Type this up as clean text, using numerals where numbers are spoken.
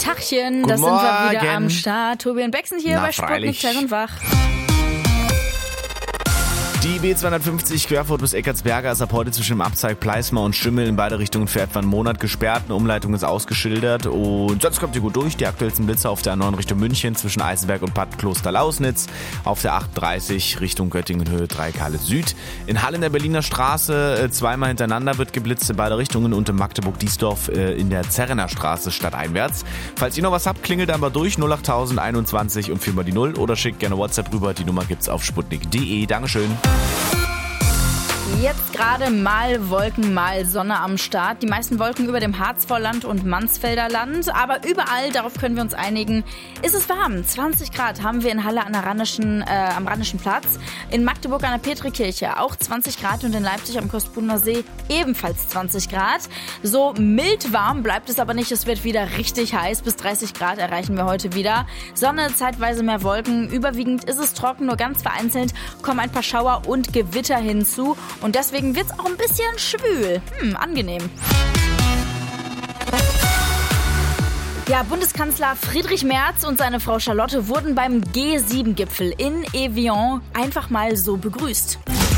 Tachchen, Guten das sind wir Morgen. wieder am Start. Tobi und Becksen hier bei Sputnik freilich. Tag und Wach. Die B250 Querfurt bis Eckartsberger ist ab heute zwischen dem Abzweig Pleismar und Stümmel in beide Richtungen für etwa einen Monat gesperrt. Eine Umleitung ist ausgeschildert und sonst kommt ihr gut durch. Die aktuellsten Blitze auf der A9 Richtung München zwischen Eisenberg und Bad Kloster-Lausnitz. Auf der 830 Richtung Göttingen Höhe 3 Kahle Süd. In Halle in der Berliner Straße zweimal hintereinander wird geblitzt in beide Richtungen und in Magdeburg-Diesdorf in der Zerrener Straße stadteinwärts. Falls ihr noch was habt, klingelt einmal durch 08021 und 4 mal die 0 oder schickt gerne WhatsApp rüber. Die Nummer gibt's auf sputnik.de. Dankeschön. Jetzt gerade mal Wolken, mal Sonne am Start. Die meisten Wolken über dem Harzvorland und Mansfelder Land. Aber überall, darauf können wir uns einigen, ist es warm. 20 Grad haben wir in Halle am Rheinischen Platz. In Magdeburg an der Petrikirche auch 20 Grad und in Leipzig am Kostbuner See ebenfalls 20 Grad. So mild warm bleibt es aber nicht. Es wird wieder richtig heiß. Bis 30 Grad erreichen wir heute wieder. Sonne, zeitweise mehr Wolken. Überwiegend ist es trocken, nur ganz vereinzelt kommen ein paar Schauer und Gewitter hinzu. Und deswegen wird's auch ein bisschen schwül. Angenehm. Ja, Bundeskanzler Friedrich Merz und seine Frau Charlotte wurden beim G7-Gipfel in Evian einfach mal so begrüßt.